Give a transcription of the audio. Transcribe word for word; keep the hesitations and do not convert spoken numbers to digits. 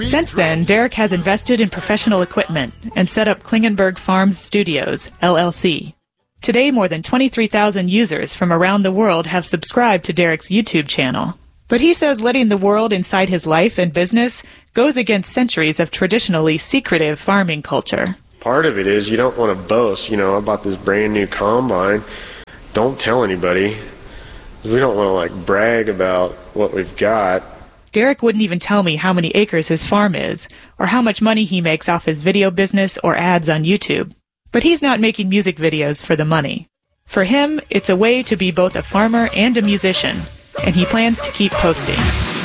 Since then, Derek has invested in professional equipment and set up Klingenberg Farms Studios, L L C. Today, more than twenty-three thousand users from around the world have subscribed to Derek's YouTube channel. But he says letting the world inside his life and business goes against centuries of traditionally secretive farming culture. Part of it is you don't want to boast, you know, about this brand new combine. Don't tell anybody. We don't want to, like, brag about what we've got. Derek wouldn't even tell me how many acres his farm is, or how much money he makes off his video business or ads on YouTube. But he's not making music videos for the money. For him, it's a way to be both a farmer and a musician, and he plans to keep posting.